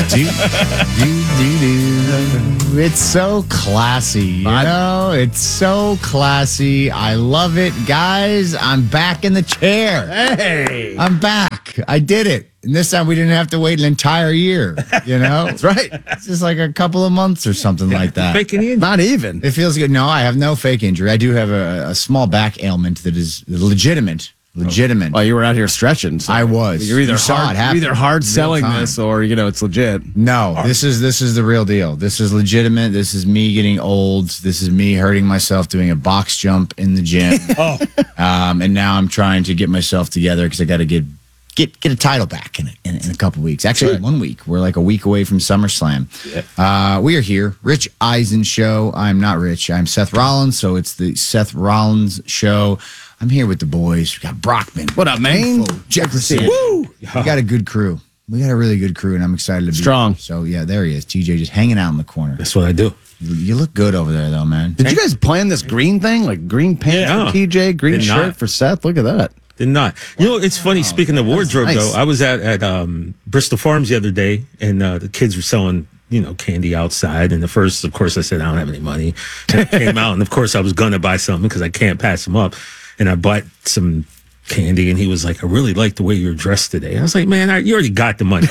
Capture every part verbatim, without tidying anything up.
do, do, do, do. It's so classy, you know? It's so classy. I love it. Guys, I'm back in the chair. Hey. I'm back. I did it. And this time we didn't have to wait an entire year, you know? That's right. It's just like a couple of months or something like that. Faking in? Not even. It feels good. No, I have no fake injury. I do have a, a small back ailment that is legitimate. Legitimate. Well, you were out here stretching. So I was. You're either You saw hard, it happen. you're either hard Real selling time. this, or you know it's legit. No, this is this is the real deal. This is legitimate. This is me getting old. This is me hurting myself doing a box jump in the gym. Oh, Um, and now I'm trying to get myself together because I got to get get get a title back in a, in, in a couple weeks. Actually, Right. one week. We're like a week away from SummerSlam. Uh, we are here, Rich Eisen Show. I'm not Rich. I'm Seth Rollins. So it's the Seth Rollins Show. I'm here with the boys. We got Brockman. What up, man? Info, Jefferson. woo! We got a good crew. We got a really good crew, and I'm excited to be Strong. here. So yeah, there he is. T J just hanging out in the corner. That's what I do. You, you look good over there, though, man. Did you guys plan this green thing? Like green pants Yeah. for T J, green Did shirt not. for Seth? Look at that. Did not. You know, it's funny. Speaking of wardrobe, nice. though, I was at at um, Bristol Farms the other day, and uh, the kids were selling, you know, candy outside. And the first, of course, I said I don't have any money. And I came out, and of course, I was gonna buy something because I can't pass them up. And I bought some candy, and he was like, "I really like the way you're dressed today." I was like, "Man, I, you already got the money."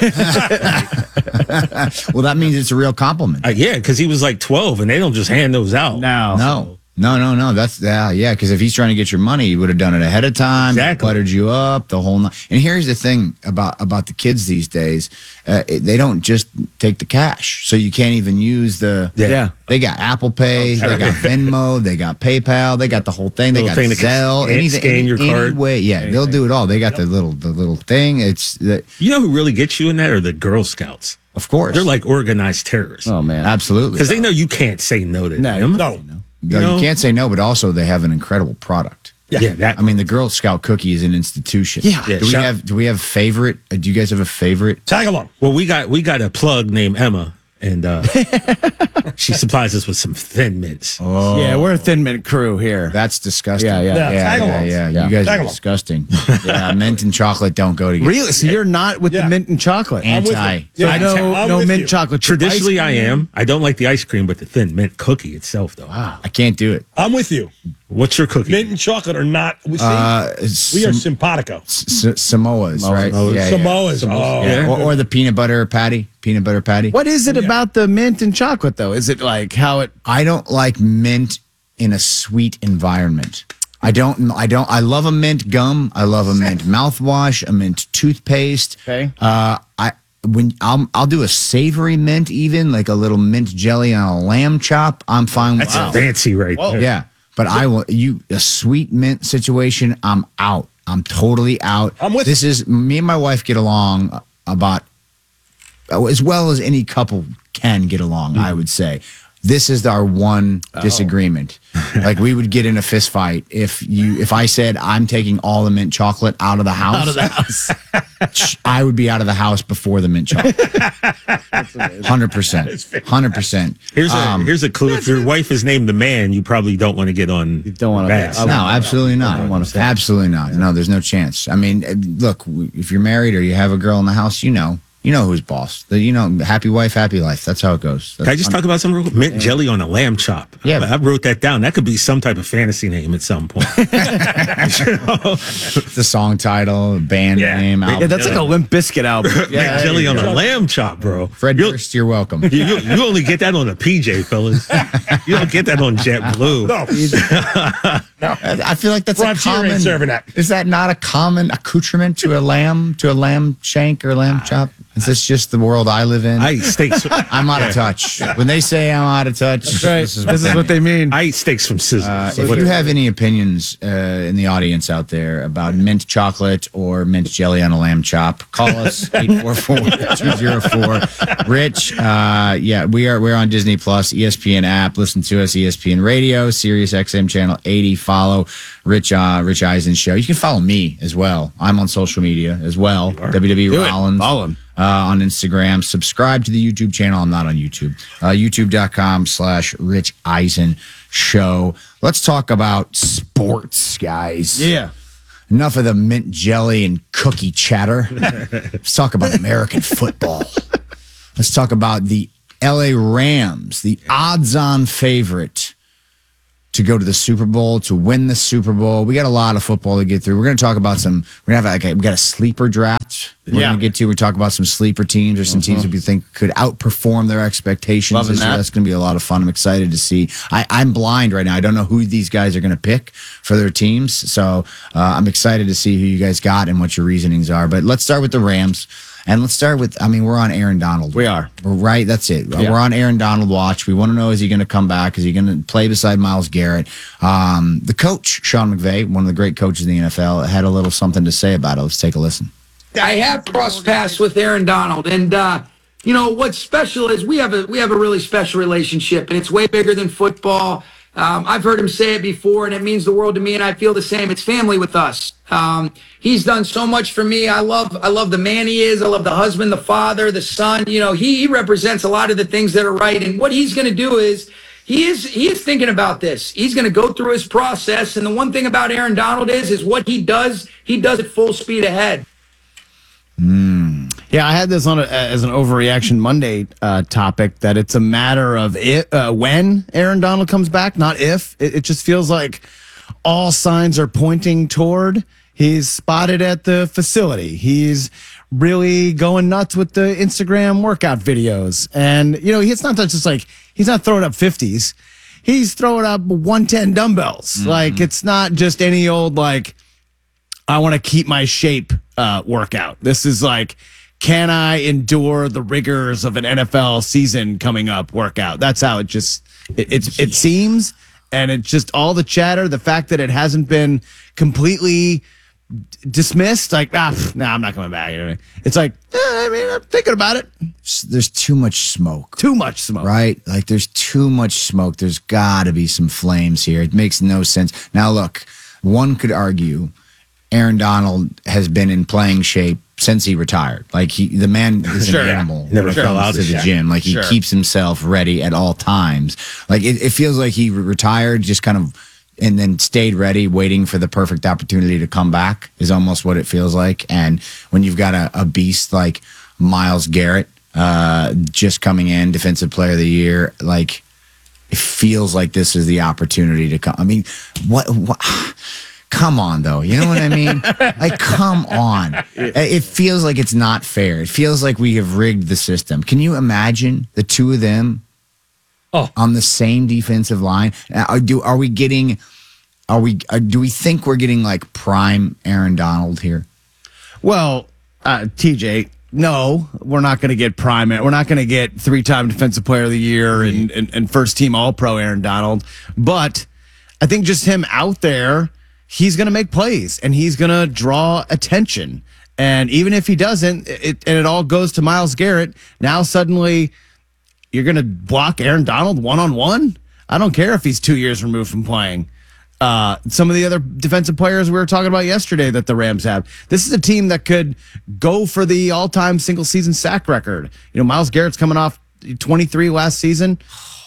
Well, that means it's a real compliment. Uh, yeah, because he was like twelve, and they don't just hand those out. Now, No, no, no, no. That's yeah, yeah. Because if he's trying to get your money, he would have done it ahead of time. Exactly. Buttered you up the whole night. And here's the thing about about the kids these days: uh, it- they don't just take the cash, so you can't even use the. Yeah. Yeah. They got Apple Pay, they got Venmo, they got PayPal, they got the whole thing. They Little got thing that can Zelle, scan- anything, scan your any card. way. Yeah, they'll do it all. They got the little the little thing. It's the, You know who really gets you in that are the Girl Scouts. of course They're like organized terrorists Oh man. absolutely because they know you can't say no to No, them. no. No, You you know? can't say no, but also they have an incredible product. Yeah, that. I mean, the Girl Scout cookie is an institution. Yeah. Yeah, Do we shout- have Do we have favorite? uh, Do you guys have a favorite? Tag along. Well, we got we got a plug named Emma, and uh, she supplies us with some Thin Mints. Oh, Yeah, we're a thin mint crew here. that's disgusting. Yeah, yeah. Yeah, yeah, tag yeah, alongs. yeah. Yeah. You guys Tag are along. disgusting. Yeah, mint and chocolate don't go together. Really? So you're not with Yeah. the mint and chocolate? I'm with Anti. you. Yeah, I know I'm no with mint you. chocolate. chip Traditionally, ice I cream? am. I don't like the ice cream, but the Thin Mint cookie itself, though. Wow. I can't do it. I'm with you. What's your cookie? Mint and chocolate are not. We, see, Uh, we are Sam- simpatico. S- Samoas, right? Samoas. Yeah, yeah. Samoas. Oh, Yeah. Or, or the peanut butter patty. Peanut butter patty. What is it about the mint and chocolate though? Is it like how it? I don't like mint in a sweet environment. I don't. I don't. I love a mint gum. I love a mint mouthwash. A mint toothpaste. Okay. Uh, I when I'll I'll do a savory mint, even like a little mint jelly on a lamb chop. I'm fine with That's that. fancy right there. Yeah, but I will. You a sweet mint situation. I'm out. I'm totally out. I'm with This is me and my wife get along about as well as any couple can get along. I would say. This is our one disagreement. Like we would get in a fist fight if you if I said I'm taking all the mint chocolate out of the house. Out of the house. I would be out of the house before the mint chocolate. Hundred percent. Hundred percent. Here's a Um, here's a clue. If your wife is named the man, you probably don't want to get on. You don't wanna- bad. I No, absolutely not. Absolutely not. No, there's no chance. I mean, uh, look, w- if you're married or you have a girl in the house, you know, you know who's boss. The, you know, happy wife, happy life. That's how it goes. Can I just talk about something real quick? Mint jelly on a lamb chop. Yeah. I, I wrote that down. That could be some type of fantasy name at some point. You know? the song title, band Yeah. name, Yeah, album. Yeah, that's like a Limp Bizkit album. Mint jelly on a lamb chop, bro. Fred You'll- Durst, you're welcome. You, you, you only get that on a P J, fellas. You don't get that on JetBlue. No, I I feel like that's Frontier a ain't common. serving that. Is that not a common accoutrement to a lamb, to a lamb shank or lamb chop? Is this just the world I live in? I eat steaks. I'm out of touch. When they say I'm out of touch, Right. this is This is what they mean. I eat steaks from Sizzler. Uh, So if what- you have any opinions uh, in the audience out there about mint chocolate or mint jelly on a lamb chop, call us eight four four, two zero four. Rich, uh, yeah, we are we're on Disney Plus, E S P N app. Listen to us, E S P N Radio, Sirius X M channel eighty. Follow Rich uh, Rich Eisen Show. You can follow me as well. I'm on social media as well. W W E Do it. Rollins. Follow him. Uh, on Instagram. Subscribe to the YouTube channel. I'm not on YouTube. Uh, YouTube.com slash Rich Eisen Show. Let's talk about sports, guys. Yeah. Enough of the mint jelly and cookie chatter. Let's talk about American football. Let's talk about the L A Rams, the odds-on favorite to go to the Super Bowl, to win the Super Bowl. We got a lot of football to get through. We're going to talk about some. We're going to have like a, we got a sleeper draft. We're Yeah. going to get to. We talk about some sleeper teams or some teams that we think could outperform their expectations. Loving this year. that. That's going to be a lot of fun. I'm excited to see. I, I'm blind right now. I don't know who these guys are going to pick for their teams. So uh, I'm excited to see who you guys got and what your reasonings are. But let's start with the Rams. And let's start with, I mean, we're on Aaron Donald. We are. We're right. That's it. Yeah. We're on Aaron Donald watch. We want to know, is he going to come back? Is he going to play beside Myles Garrett? Um, the coach, Sean McVay, one of the great coaches in the N F L, had a little something to say about it. Let's take a listen. I have crossed paths with Aaron Donald, and uh, you know what's special is we have a we have a really special relationship, and it's way bigger than football. Um, I've heard him say it before, and it means the world to me, and I feel the same. It's family with us. Um, he's done so much for me. I love I love the man he is. I love the husband, the father, the son. You know, he, he represents a lot of the things that are right, and what he's going to do is. He is he is thinking about this. He's going to go through his process, and the one thing about Aaron Donald is is what he does. He does it full speed ahead. Yeah, I had this on a, as an overreaction Monday uh, topic that it's a matter of it, uh, when Aaron Donald comes back, not if. It, it just feels like all signs are pointing toward he's spotted at the facility. He's really going nuts with the Instagram workout videos. And, you know, it's not just like he's not throwing up fifties. He's throwing up one ten dumbbells. Mm-hmm. Like, it's not just any old, like, I want to keep my shape uh, workout. This is like, can I endure the rigors of an N F L season coming up workout? That's how it just it it, it seems, and it's just all the chatter, the fact that it hasn't been completely dismissed. Like, ah, no, nah, I'm not coming back. It's like, eh, I mean, I'm thinking about it. There's too much smoke. Too much smoke, right? Like, there's too much smoke. There's got to be some flames here. It makes no sense. Now, look, one could argue Aaron Donald has been in playing shape since he retired. Like, he, the man is Sure, an yeah. animal. Never when it fell comes out to of the shape. gym. Like, he Sure. keeps himself ready at all times. Like, it, it feels like he retired just kind of and then stayed ready, waiting for the perfect opportunity to come back is almost what it feels like. And when you've got a, a beast like Myles Garrett uh, just coming in, Defensive Player of the Year, like, it feels like this is the opportunity to come. I mean, what, what come on, though. You know what I mean? Like, come on. It feels like it's not fair. It feels like we have rigged the system. Can you imagine the two of them Oh. on the same defensive line? Are, do, are we getting, are we, uh, do we think we're getting like prime Aaron Donald here? Well, uh, T J, no, we're not going to get prime. We're not going to get three-time Defensive Player of the Year and, and, and first-team All-Pro Aaron Donald. But I think just him out there, he's going to make plays, and he's going to draw attention. And even if he doesn't, it, and it all goes to Myles Garrett, now suddenly you're going to block Aaron Donald one-on-one? I don't care if he's two years removed from playing. Uh, some of the other defensive players we were talking about yesterday that the Rams have. This is a team that could go for the all-time single-season sack record. You know, Myles Garrett's coming off twenty-three last season.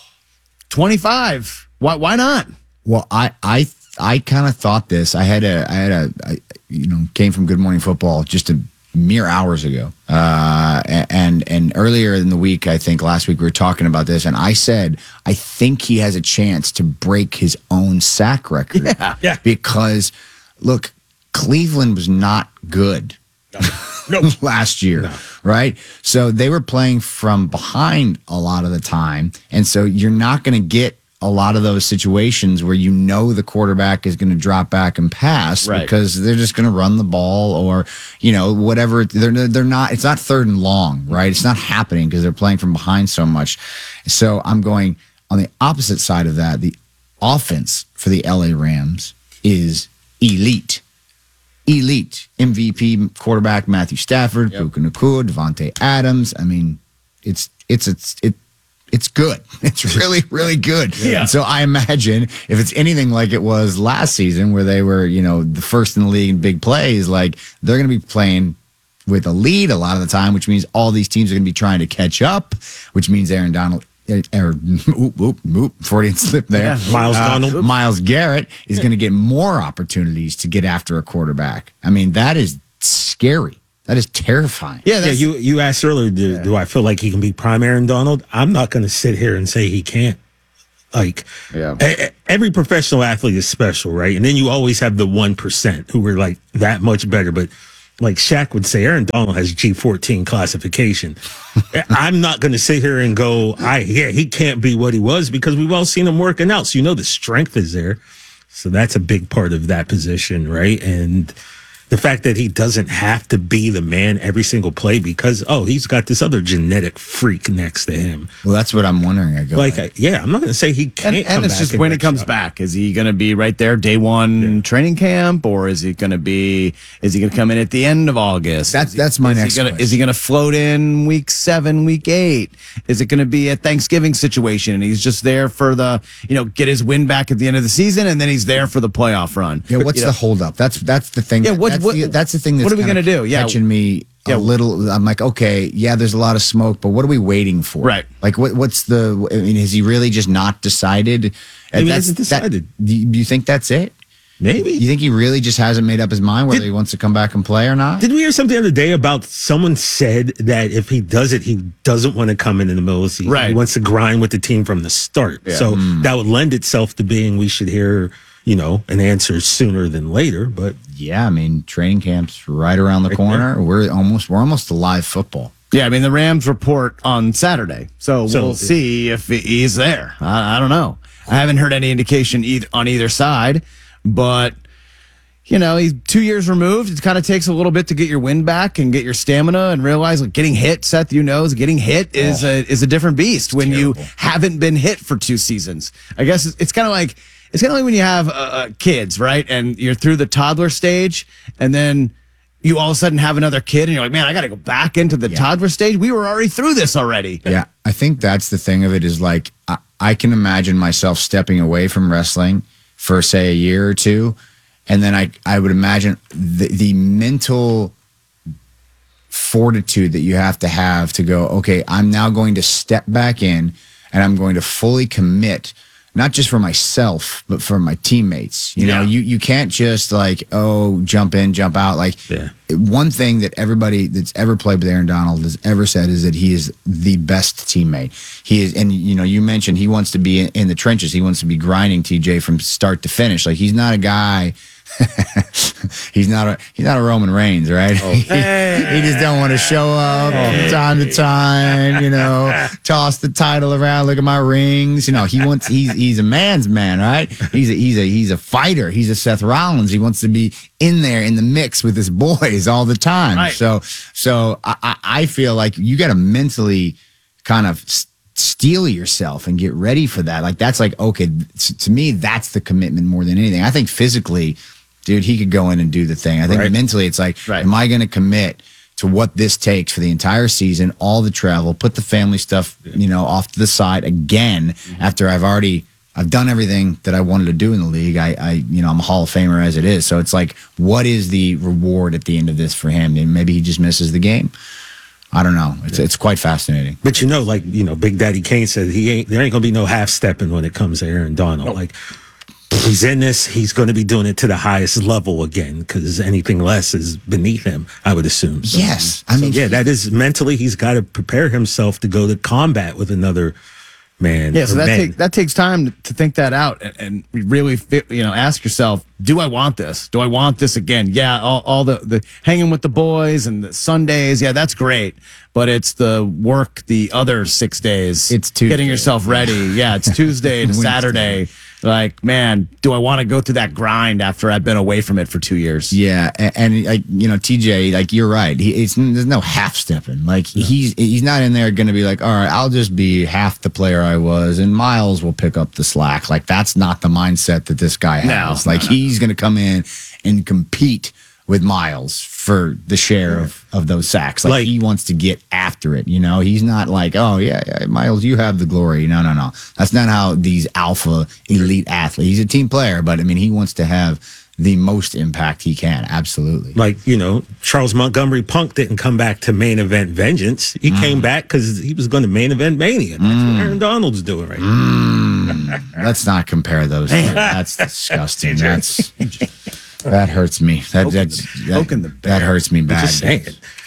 twenty-five. Why? Why not? Well, I, I, I kind of thought this. I had a, I had a, I, you know, came from Good Morning Football just a mere hours ago. Uh, and, and earlier in the week, I think last week we were talking about this, and I said, I think he has a chance to break his own sack record. Yeah. Yeah. Because, look, Cleveland was not good No. last year, right? So they were playing from behind a lot of the time. And so you're not going to get a lot of those situations where you know the quarterback is going to drop back and pass Right. because they're just going to run the ball or, you know, whatever. They're, they're not, it's not third and long, right? It's not happening because they're playing from behind so much. So I'm going on the opposite side of that. The offense for the L A Rams is elite. Elite. M V P quarterback Matthew Stafford, Yep. Puka Nacua, Devontae Adams. I mean, it's, it's, it's, it, it's good. It's really, really good. Yeah. And so I imagine if it's anything like it was last season where they were, you know, the first in the league in big plays, like they're going to be playing with a lead a lot of the time, which means all these teams are going to be trying to catch up, which means Aaron Donald, or oop, oop, oop, Freudian slip there. Yeah. Myles Uh, Donald. Myles Garrett is going to get more opportunities to get after a quarterback. I mean, that is scary. That is terrifying. Yeah, Yeah, that's, you you asked earlier, do, do I feel like he can be prime Aaron Donald? I'm not going to sit here and say he can't. Like, Yeah. e- e- every professional athlete is special, right? And then you always have the one percent who are like that much better. But like Shaq would say, Aaron Donald has G fourteen classification. I'm not going to sit here and go, I yeah, he can't be what he was, because we've all seen him working out. So you know the strength is there. So that's a big part of that position, right? And the fact that he doesn't have to be the man every single play because, oh, he's got this other genetic freak next to him. Well, that's what I'm wondering. I go Like, I, yeah, I'm not going to say he can't. and, come and it's back just and when he next comes shot. back. Is he going to be right there day one training camp, or is he going to be? Is he going to come in at the end of August? That's Is he- that's my is he next. gonna, question. Is he going to float in week seven, week eight? Is it going to be a Thanksgiving situation, and he's just there for the you know get his win back at the end of the season, and then he's there for the playoff run? Yeah, what's You the know, holdup? That's that's the thing. Yeah, what- that's, what- the, that's the thing. That's what are we kinda gonna do? Yeah. catching me Yeah. a little. I'm like, okay, yeah, there's a lot of smoke, but what are we waiting for? Right. Like, what what's the? I mean, has he really just not decided? Maybe he That's- hasn't decided. That, do you do you think that's it? Maybe. You think he really just hasn't made up his mind whether Did- he wants to come back and play or not? Did we hear something the other day about someone said that if he does it, he doesn't want to come in in the middle of the season. Right. He wants to grind with the team from the start. So that would lend itself to being we should hear, you know, an answer sooner than later. But Yeah, I mean, training camp's right around the corner. We're almost we're almost to live football. Yeah, I mean the Rams report on Saturday, so, So- we'll see if he's there. I, I don't know. I haven't heard any indication either, on either side, but you know he's two years removed. It kind of takes a little bit to get your wind back and get your stamina and realize like getting hit. Seth, you know, getting hit is a is a different beast when you haven't been hit for two seasons. I guess it's, it's kind of like it's kind of like when you have uh, uh, kids, right? And you're through the toddler stage, and then you all of a sudden have another kid and you're like, man, I got to go back into the toddler stage. We were already through this already. Yeah, I think that's the thing of it is like I, I can imagine myself stepping away from wrestling for say a year or two, and then I I would imagine the the mental fortitude that you have to have to go, okay, I'm now going to step back in and I'm going to fully commit, not just for myself, but for my teammates. You know, Yeah. you, you can't just like, oh, jump in, jump out. Like Yeah. one thing that everybody that's ever played with Aaron Donald has ever said is that he is the best teammate. He is, and you know, you mentioned he wants to be in, in the trenches. He wants to be grinding T J from start to finish. Like he's not a guy. he's not a he's not a Roman Reigns, right? he, he just don't want to show up from time to time, you know, toss the title around, look at my rings. You know, he wants he's he's a man's man, right? He's a he's a he's a fighter. He's a Seth Rollins. He wants to be in there in the mix with his boys all the time. Right. So so I I I feel like you got to mentally kind of s- steel yourself and get ready for that. Like that's like okay, t- to me that's the commitment more than anything. I think physically, dude, he could go in and do the thing. I think Right. mentally it's like, Right. am I going to commit to what this takes for the entire season, all the travel, put the family stuff, you know, off to the side again after I've already I've done everything that I wanted to do in the league. I, I you know, I'm a Hall of Famer as it is. So it's like, what is the reward at the end of this for him? And maybe he just misses the game. I don't know. It's it's quite fascinating. But you know, like, you know, Big Daddy Kane said he ain't there ain't gonna be no half stepping when it comes to Aaron Donald. Like he's in this, he's gonna be doing it to the highest level again, because anything less is beneath him, I would assume. So, Yes. I so, mean, yeah, that is mentally he's gotta prepare himself to go to combat with another man. Yeah, so or that men. takes that takes time to think that out and, and really fit, you know ask yourself, do I want this? Do I want this again? Yeah, all, all the the hanging with the boys and the Sundays, yeah, that's great. But it's the work the other six days. It's Tuesday. getting yourself ready. Yeah, it's Tuesday to Wednesday. Saturday. Like, man, do I want to go through that grind after I've been away from it for two years? Yeah, and, and like you know, T J, like you're right. He, it's there's no half stepping. Like he's he's not in there going to be like, all right, I'll just be half the player I was, and Miles will pick up the slack. Like that's not the mindset that this guy has. No, like no, no. he's going to come in and compete with Miles for the share of, of those sacks. Like, Like- he wants to get after it. You know, he's not like, oh yeah, yeah, Miles, you have the glory. No, no, no. That's not how these alpha elite athletes. He's a team player, but I mean, he wants to have the most impact he can. Absolutely. Like, you know, Charles Montgomery Punk didn't come back to main event vengeance. He Mm. came back because he was going to main event mania. That's what Aaron Donald's doing right now. Let's not compare those. two. That's disgusting. That's that hurts me. That that's, that, poking the bear. that hurts me bad. Just saying.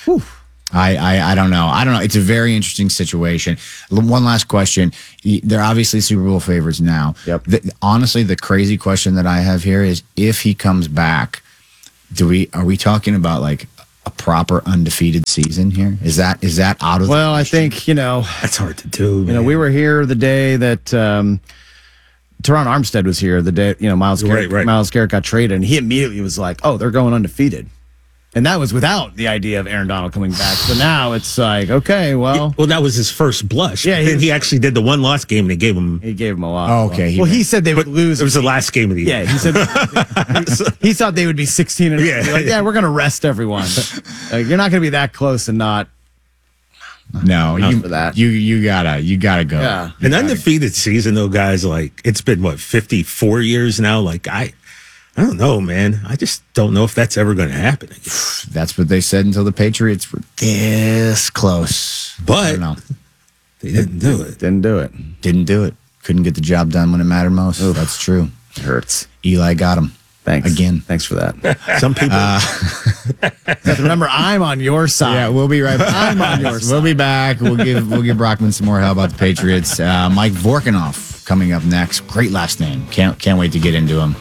I, I I don't know. I don't know. It's a very interesting situation. L- One last question. Y- They're obviously Super Bowl favorites now. Yep. The, honestly, the crazy question that I have here is if he comes back, do we are we talking about like a proper undefeated season here? Is that is that out of Well, the I question? think, you know, That's hard to do. you know, we were here the day that um, Teron Armstead was here, the day, you know, Miles Garrett, Right, right. Miles Garrett got traded, and he immediately was like, oh, they're going undefeated. And that was without the idea of Aaron Donald coming back. So now it's like, okay, well, Well, that was his first blush. Yeah, Yeah, he he, was- he actually did the one loss game and they gave him. he gave him a lot. Oh, okay, he well, he went- said they would lose. It was the last game of the year. Yeah, he said he thought they would be sixteen and Yeah. yeah, like, yeah, we're going to rest everyone. Like, you're not going to be that close and not. no, you for that. you you gotta you gotta go. Yeah. You An gotta- undefeated season, though, guys. Like it's been what fifty-four years now. Like I, I don't know, man. I just don't know if that's ever going to happen again. That's what they said until the Patriots were this close. I But don't know. they didn't do it. Didn't do it. Didn't do it. Couldn't get the job done when it mattered most. That's true. It hurts. Eli got him. Thanks. Again. Thanks for that. Some people. Remember, I'm on your side. Yeah, we'll be right back. I'm on your We'll be back. We'll give we'll give Brockman some more help about the Patriots. Uh, Mike Vorkanoff coming up next. Great last name. Can't can't wait to get into him.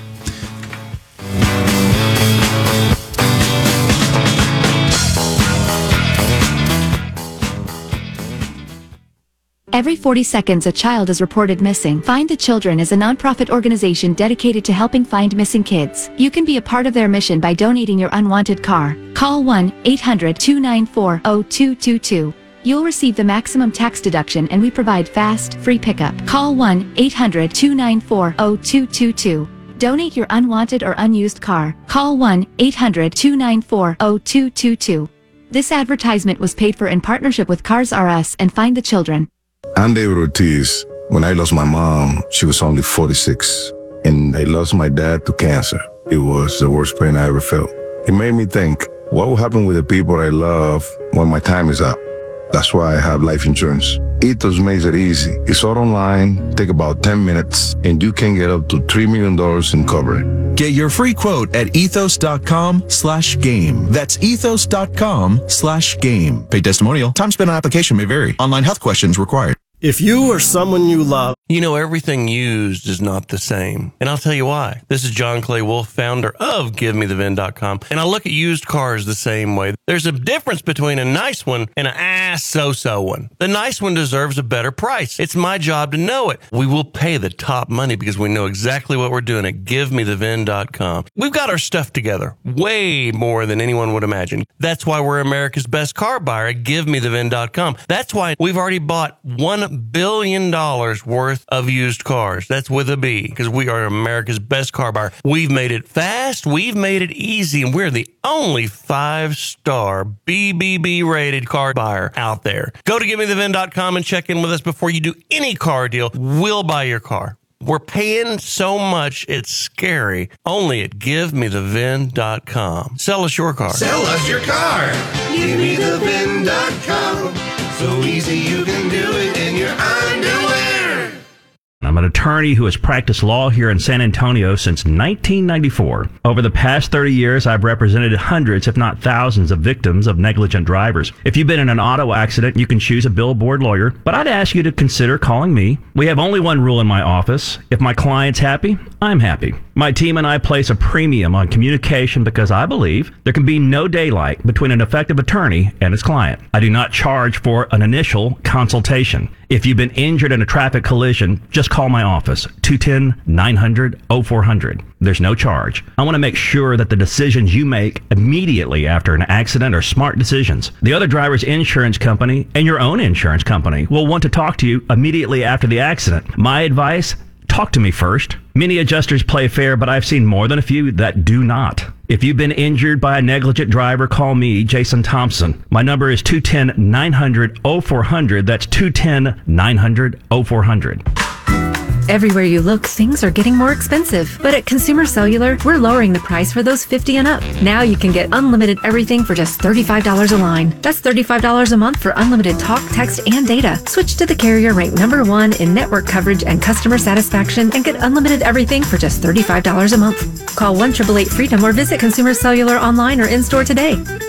Every forty seconds, a child is reported missing. Find the Children is a nonprofit organization dedicated to helping find missing kids. You can be a part of their mission by donating your unwanted car. Call one eight hundred two nine four zero two two two. You'll receive the maximum tax deduction and we provide fast, free pickup. Call one eight hundred two nine four zero two two two. Donate your unwanted or unused car. Call one eight hundred two nine four zero two two two. This advertisement was paid for in partnership with Cars R Us and Find the Children. I'm David Ortiz. When I lost my mom, she was only forty-six, and I lost my dad to cancer. It was the worst pain I ever felt. It made me think, what will happen with the people I love when my time is up? That's why I have life insurance. Ethos makes it easy. It's all online, take about ten minutes, and you can get up to three million dollars in coverage. Get your free quote at ethos.com slash game. That's ethos.com slash game. Paid testimonial. Time spent on application may vary. Online health questions required. If you or someone you love, you know everything used is not the same. And I'll tell you why. This is John Clay Wolf, founder of Give Me The V I N dot com. And I look at used cars the same way. There's a difference between a nice one and an ass so-so one. The nice one deserves a better price. It's my job to know it. We will pay the top money because we know exactly what we're doing at Give Me The V I N dot com. We've got our stuff together way more than anyone would imagine. That's why we're America's best car buyer at Give Me The V I N dot com. That's why we've already bought one billion dollars worth of used cars. That's with a B, because we are America's best car buyer. We've made it fast, we've made it easy, and we're the only five-star B B B rated car buyer out there. Go to Give Me The V I N dot com and check in with us before you do any car deal. We'll buy your car. We're paying so much, it's scary. Only at Give Me The V I N dot com. Sell us your car. Sell us your car. Give me the V I N dot com. So easy you can do it in your underwear. I'm an attorney who has practiced law here in San Antonio since nineteen ninety-four. Over the past thirty years, I've represented hundreds, if not thousands, of victims of negligent drivers. If you've been in an auto accident, you can choose a billboard lawyer, but I'd ask you to consider calling me. We have only one rule in my office. If my client's happy, I'm happy. My team and I place a premium on communication because I believe there can be no daylight between an effective attorney and his client. I do not charge for an initial consultation. If you've been injured in a traffic collision, just call my office, two one zero, nine hundred, oh four hundred. There's no charge. I want to make sure that the decisions you make immediately after an accident are smart decisions. The other driver's insurance company and your own insurance company will want to talk to you immediately after the accident. My advice, talk to me first. Many adjusters play fair, but I've seen more than a few that do not. If you've been injured by a negligent driver, call me, Jason Thompson. My number is two one zero, nine hundred, oh four hundred. That's two one zero, nine hundred, oh four hundred. Everywhere you look, things are getting more expensive. But at Consumer Cellular, we're lowering the price for those fifty and up. Now you can get unlimited everything for just thirty-five dollars a line. That's thirty-five dollars a month for unlimited talk, text, and data. Switch to the carrier ranked number one in network coverage and customer satisfaction and get unlimited everything for just thirty-five dollars a month. Call one eight eight eight freedom or visit Consumer Cellular online or in-store today.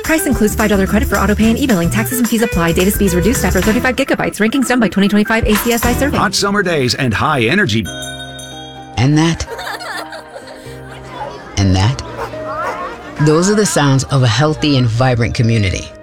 Price includes five dollars credit for auto pay and e-billing. Taxes and fees apply. Data speeds reduced after thirty-five gigabytes. Rankings done by twenty twenty-five A C S I survey. Hot summer days and high energy. And that. And that. Those are the sounds of a healthy and vibrant community.